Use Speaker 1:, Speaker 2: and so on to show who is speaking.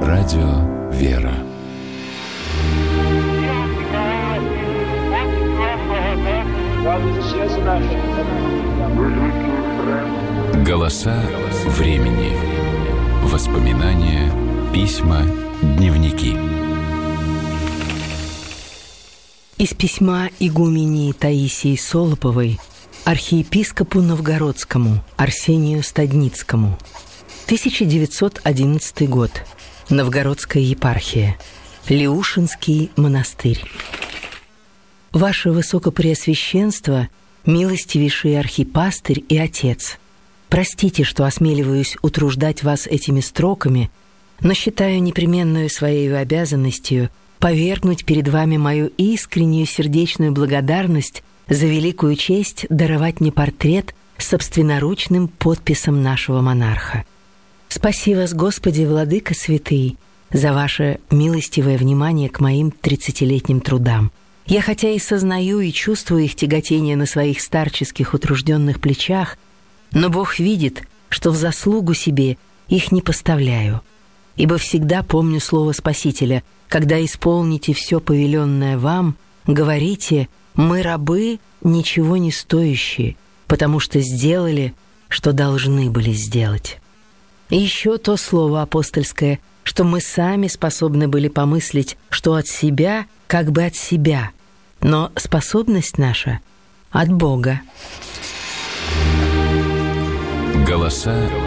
Speaker 1: Радио «Вера». Голоса времени. Воспоминания, письма, дневники.
Speaker 2: Из письма игумении Таисии Солоповой архиепископу Новгородскому Арсению Стадницкому. 1911 год. Новгородская епархия. Леушинский монастырь. Ваше Высокопреосвященство, милостивейший архипастырь и отец, простите, что осмеливаюсь утруждать вас этими строками, но считаю непременную своей обязанностью повергнуть перед вами мою искреннюю сердечную благодарность за великую честь даровать мне портрет с собственноручным подписом нашего монарха. Спаси вас, Господи, Владыка Святый, за ваше милостивое внимание к моим 30-летним трудам. Я хотя и сознаю и чувствую их тяготение на своих старческих утружденных плечах, но Бог видит, что в заслугу себе их не поставляю. Ибо всегда помню слово Спасителя: когда исполните все повеленное вам, говорите: мы рабы, ничего не стоящие, потому что сделали, что должны были сделать. И еще то слово апостольское, что мы сами способны были помыслить, что от себя, как бы от себя, но способность наша от Бога.
Speaker 1: Голоса